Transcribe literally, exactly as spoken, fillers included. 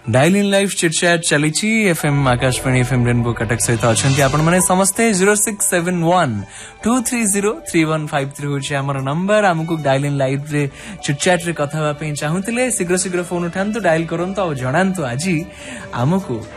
dial in live chit-chat चलीची FM Akashvani FM rainbow Cuttack सहित अच्छे आपण मैंने समस्ते zero six seven one two three zero three one five three हूँ आमर नंबर आमको डायल इन लाइव रे चिटचैट रे कथा चाहूले शीघ्र शीघ्र फोन उठातु डायल करंतु और जनातु आज आमको